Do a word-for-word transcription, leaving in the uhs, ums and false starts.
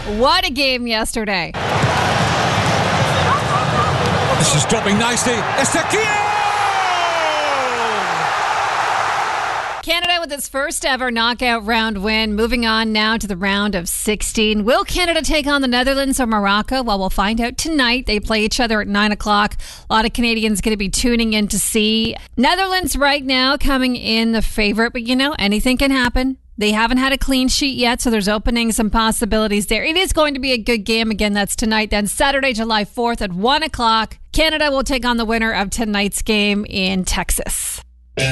What a game yesterday. This is dropping nicely. Estaquillo! Canada with its first ever knockout round win. Moving on now to the round of sixteen. Will Canada take on the Netherlands or Morocco? Well, we'll find out tonight. They play each other at nine o'clock. A lot of Canadians going to be tuning in to see. Netherlands right now coming in the favorite, but you know, anything can happen. They haven't had a clean sheet yet, so there's opening some possibilities there. It is going to be a good game. Again, that's tonight. Then Saturday, July fourth at one o'clock. Canada will take on the winner of tonight's game in Texas.